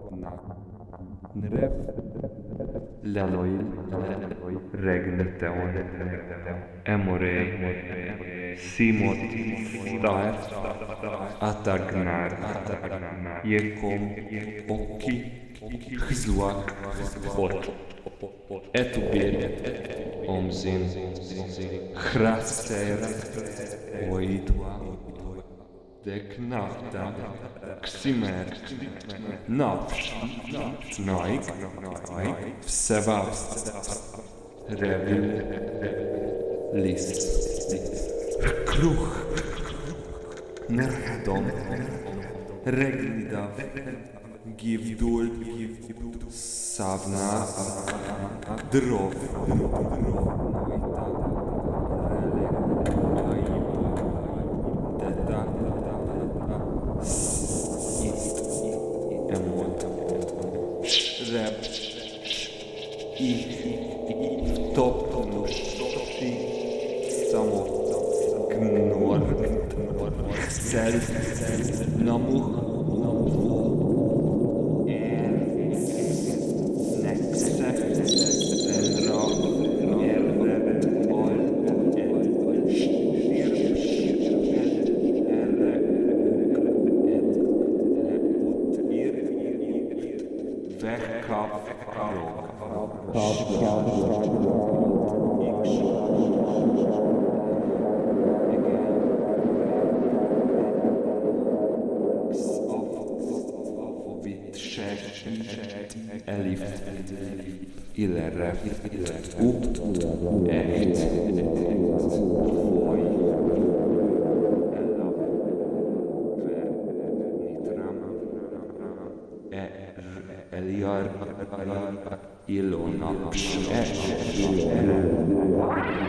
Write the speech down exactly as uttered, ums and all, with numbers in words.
Nref Leloil Regneteon Emorei Simot Star Atagnar Jekom Oki Hzluak Hot Etubir Omzin Chraser Oidwa Deknafta Ksimer Nafsh Naik Vsevavst Revil List Kruch Nerhadom Regnidav Givdul Savna Drov Emot Rep Ich Topnus Samo Gnor Sel Namuch Elif Illerref Up Echt Foi Eliar Ilona Psh